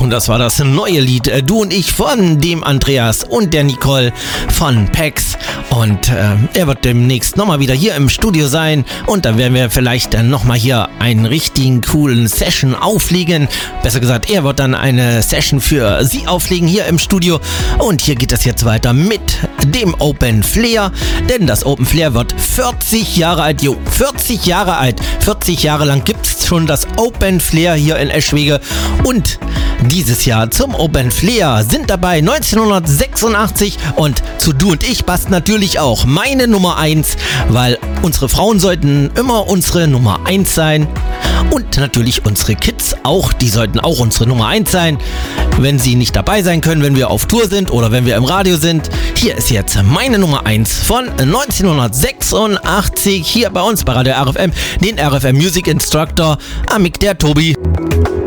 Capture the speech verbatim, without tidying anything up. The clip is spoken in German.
Und das war das neue Lied äh, Du und ich von dem Andreas und der Nicole von Pex. Und äh, er wird demnächst nochmal wieder hier im Studio sein. Und dann werden wir vielleicht dann nochmal hier einen richtigen coolen Session auflegen. Besser gesagt, er wird dann eine Session für Sie auflegen hier im Studio. Und hier geht es jetzt weiter mit dem Open Flair. Denn das Open Flair wird vierzig Jahre alt. Jo, vierzig Jahre alt. vierzig Jahre lang gibt es schon das Open Flair hier in Eschwege. Und dieses Jahr zum Open Flair sind dabei neunzehnhundertsechsundachtzig und zu Du und ich passt natürlich auch meine Nummer eins, weil unsere Frauen sollten immer unsere Nummer eins sein und natürlich unsere Kids auch, die sollten auch unsere Nummer eins sein, wenn sie nicht dabei sein können, wenn wir auf Tour sind oder wenn wir im Radio sind. Hier ist jetzt meine Nummer eins von neunzehnhundertsechsundachtzig hier bei uns bei Radio R F M, den R F M Music Instructor Amik der Tobi.